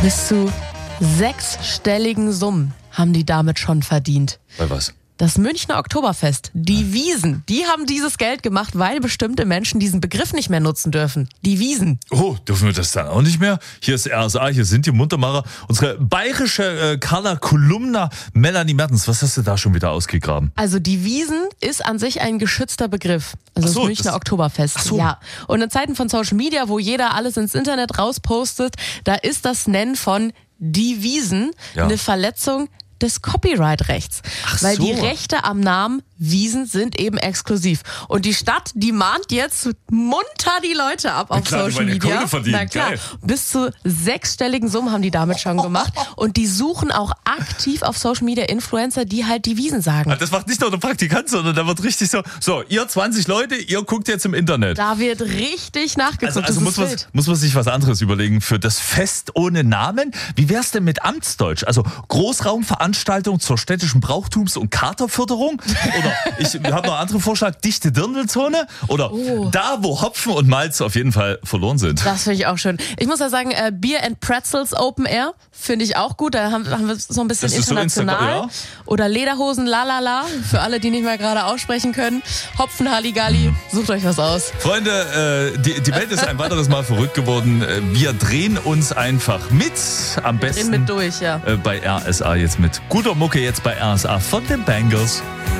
Bis zu 6-stelligen Summen haben die damit schon verdient. Bei was? Das Münchner Oktoberfest, die Wiesn, die haben dieses Geld gemacht, weil bestimmte Menschen diesen Begriff nicht mehr nutzen dürfen. Die Wiesn. Oh, dürfen wir das dann auch nicht mehr? Hier ist RSA, hier sind die Muntermacher. Unsere bayerische Carla Kolumna, Melanie Mertens. Was hast du da schon wieder ausgegraben? Also die Wiesn ist an sich ein geschützter Begriff. Also Ach so, das Münchner Oktoberfest. Ach so. Ja. Und in Zeiten von Social Media, wo jeder alles ins Internet rauspostet, da ist das Nennen von die Wiesn eine Verletzung des Copyright-Rechts. Weil so. die Rechte am Namen Wiesn sind eben exklusiv. Und die Stadt, die mahnt jetzt munter die Leute ab auf klar, die Social wollen ja Media. Kohle verdienen. Na klar, Geil. bis zu 6-stelligen Summen haben die damit schon gemacht. Und die suchen auch aktiv auf Social Media Influencer, die halt die Wiesn sagen. Das macht nicht nur der Praktikant, sondern da wird richtig so, ihr 20 Leute, ihr guckt jetzt im Internet. Da wird richtig nachgeguckt. Also muss man sich was anderes überlegen für das Fest ohne Namen. Wie wär's denn mit Amtsdeutsch? Also Großraumveranstaltung zur städtischen Brauchtums- und Katerförderung? Oder ich habe noch einen anderen Vorschlag, dichte Dirndlzone? Oder da, wo Hopfen und Malz auf jeden Fall verloren sind. Das finde ich auch schön. Ich muss ja sagen, Beer and Pretzels Open Air finde ich auch gut. Da haben wir so ein bisschen Das ist so international. ja. Oder Lederhosen Lalala, für alle, die nicht mehr gerade aussprechen können. Hopfen Halligalli, sucht euch was aus. Freunde, die Welt ist ein weiteres Mal verrückt geworden. Wir drehen uns einfach mit. Am besten Drehen mit durch, ja. bei RSA jetzt mit guter Mucke, jetzt bei RSA von den Bangles.